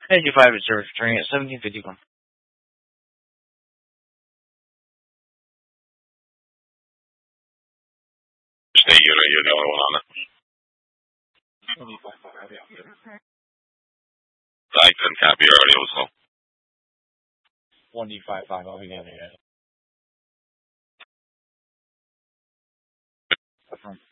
Edge 5 is service returning at 1751. State unit, you're the only one on it. I couldn't copy your audio, so. 1D55, I'll be down there.